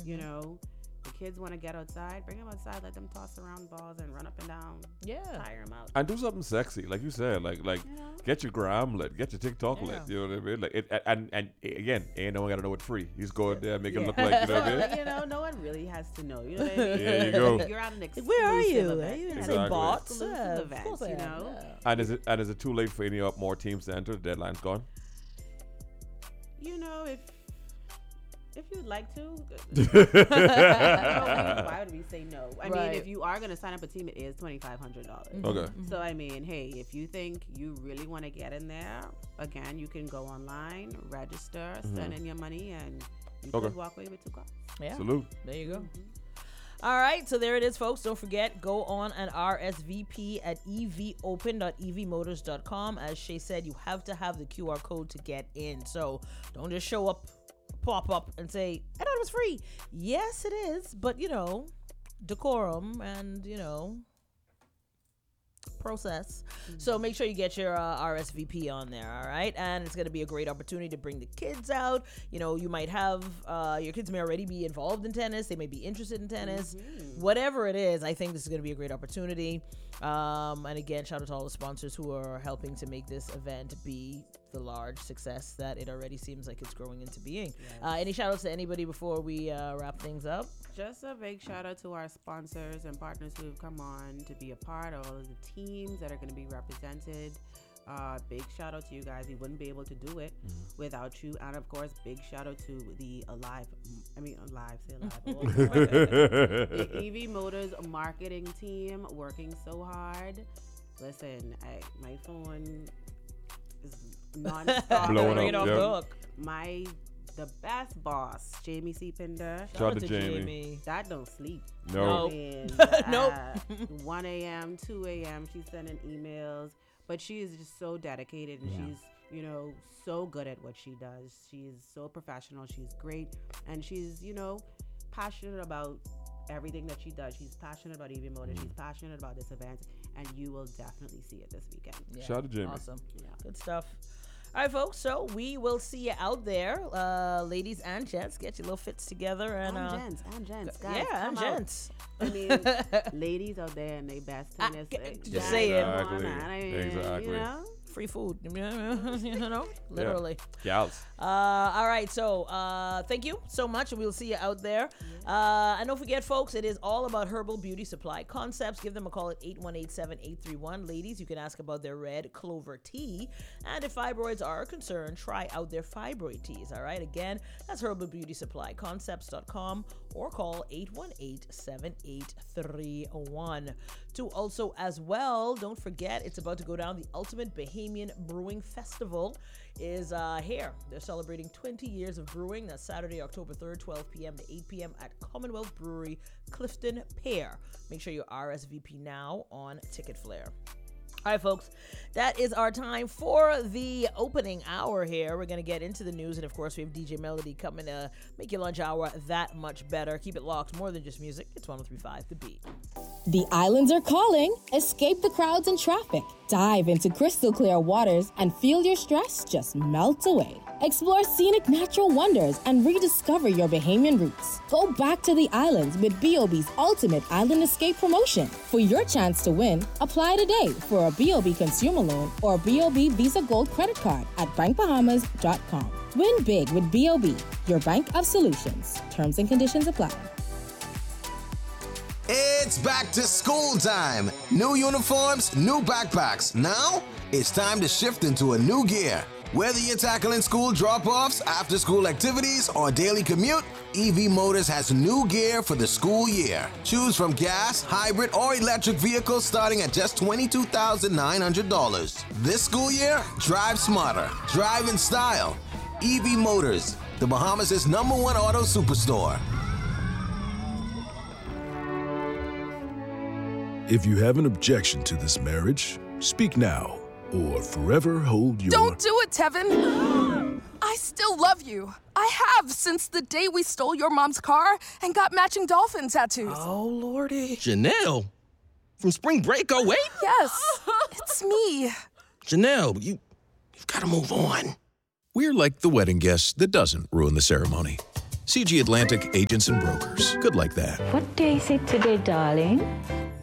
You know, the kids want to get outside, bring them outside, let them toss around balls and run up and down. Yeah. Tire them out. And do something sexy, like you said, like get your gram lit, get your TikTok lit. You know what I mean? Like it, and again, ain't no one gotta know it's free. He's going there, make it look like, you know what I mean? You know, no one really has to know. You know what I mean? There you go. You're at an exclusive Where are you? event. You Exactly. say bots? Exclusive Of event, course I you am, know? yeah. And is it too late for any more teams to enter? The deadline's gone. You know, if you'd like to, why would we say no? I mean, if you are going to sign up a team, it is $2,500. Okay. So, I mean, hey, if you think you really want to get in there, again, you can go online, register, send in your money, and you could walk away with 2 cars. Yeah. Salute. There you go. All right, so there it is, folks. Don't forget, go on and RSVP at evopen.evmotors.com. As Shay said, you have to have the QR code to get in. So don't just show up, pop up, and say, I thought it was free. Yes, it is, but, you know, decorum and, you know, process. So make sure you get your RSVP on there, all right? And it's going to be a great opportunity to bring the kids out. You know, you might have your kids may already be involved in tennis. They may be interested in tennis. Whatever it is, I think this is going to be a great opportunity. And again, shout out to all the sponsors who are helping to make this event be the large success that it already seems like it's growing into being. Any shout outs to anybody before we wrap things up? Just a big shout out to our sponsors and partners who have come on to be a part of all of the teams that are going to be represented. Big shout out to you guys. We wouldn't be able to do it without you. And of course, big shout out to the the EV Motors marketing team working so hard. Listen, my phone is non-stop. Blowing up. The best boss, Jamie C. Pinder. Shout out to Jamie. That don't sleep. No. Nope. 1 a.m., 2 a.m. She's sending emails, but she is just so dedicated, and she's, you know, so good at what she does. She's so professional. She's great, and she's, you know, passionate about everything that she does. She's passionate about EV Motors. She's passionate about this event, and you will definitely see it this weekend. Yeah. Shout out to Jamie. Awesome. Yeah. Good stuff. All right, folks. So we will see you out there, ladies and gents. Get your little fits together and gents, guys. Yeah, and gents. I mean, ladies out there in their best tennis. Just saying. Exactly. You know? Free food, you know, literally. Gals. All right, so thank you so much, and we'll see you out there. And don't forget, folks, it is all about Herbal Beauty Supply Concepts. Give them a call at 818-7831. Ladies, you can ask about their red clover tea. And if fibroids are a concern, try out their fibroid teas. All right, again, that's herbalbeautysupplyconcepts.com or call 818-7831. To also, as well, don't forget, it's about to go down. The Ultimate Bahamian Brewing Festival is here. They're celebrating 20 years of brewing. That's Saturday, October 3rd, 12 p.m. to 8 p.m. at Commonwealth Brewery, Clifton Pier. Make sure you RSVP now on Ticket Flare. All right, folks, that is our time for the opening hour here. We're going to get into the news. And, of course, we have DJ Melody coming to make your lunch hour that much better. Keep it locked. More than just music. It's 103.5 The Beat. The islands are calling. Escape the crowds and traffic. Dive into crystal clear waters and feel your stress just melt away. Explore scenic natural wonders and rediscover your Bahamian roots. Go back to the islands with B.O.B's Ultimate Island Escape promotion. For your chance to win, apply today for a B.O.B. consumer loan or B.O.B. Visa Gold credit card at bankbahamas.com. Win big with B.O.B., your bank of solutions. Terms and conditions apply. It's back to school time. New uniforms, new backpacks. Now, it's time to shift into a new gear. Whether you're tackling school drop-offs, after-school activities, or daily commute, EV Motors has new gear for the school year. Choose from gas, hybrid, or electric vehicles starting at just $22,900. This school year, drive smarter, drive in style. EV Motors, the Bahamas' #1 auto superstore. If you have an objection to this marriage, speak now or forever hold your... Don't do it, Tevin! I still love you. I have since the day we stole your mom's car and got matching dolphin tattoos. Oh, Lordy. Janelle? From spring break, oh wait? Yes, it's me. Janelle, you've got to move on. We're like the wedding guest that doesn't ruin the ceremony. CG Atlantic Agents and Brokers. Good like that. What day is it today, darling?